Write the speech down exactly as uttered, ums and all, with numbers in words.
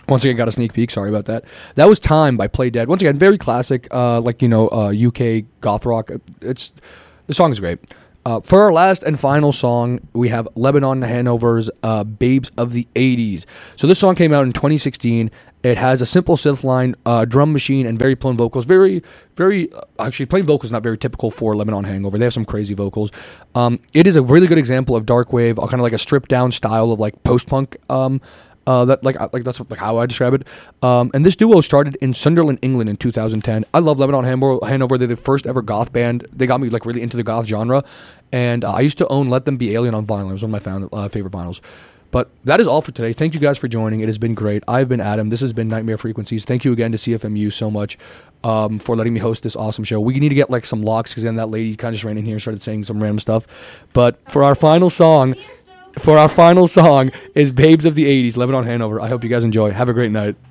Once again, got a sneak peek. Sorry about that. That was Time by Play Dead. Once again, very classic, uh, like, you know, uh, U K goth rock. It's The song is great. Uh, for our last and final song, we have Lebanon Hanover's uh, Babes of the eighties. So this song came out in twenty sixteen. It has a simple synth line, uh, drum machine, and very plain vocals. Very, very, uh, actually, plain vocals not very typical for Lebanon Hangover. They have some crazy vocals. Um, it is a really good example of dark wave, kind of like a stripped down style of like post punk. Um, uh, that like like that's like how I describe it. Um, and this duo started in Sunderland, England, in two thousand ten. I love Lebanon Hanover. They're the first ever goth band. They got me like really into the goth genre. And uh, I used to own Let Them Be Alien on vinyl. It was one of my found, uh, favorite vinyls. But that is all for today. Thank you guys for joining. It has been great. I've been Adam. This has been Nightmare Frequencies. Thank you again to C F M U so much um, for letting me host this awesome show. We need to get like some locks because then that lady kind of just ran in here and started saying some random stuff. But for our final song, for our final song is Babes of the eighties, Lebanon Hanover. I hope you guys enjoy. Have a great night.